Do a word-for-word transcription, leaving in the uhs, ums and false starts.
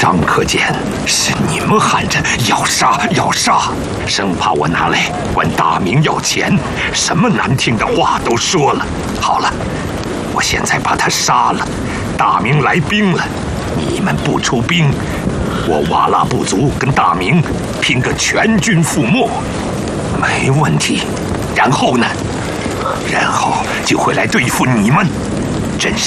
张可见是你们喊着要杀要杀，生怕我拿来管大明要钱，什么难听的话都说了。好了，我现在把他杀了，大明来兵了，你们不出兵，我瓦剌部族跟大明拼个全军覆没，没问题。然后呢？然后就会来对付你们，真是。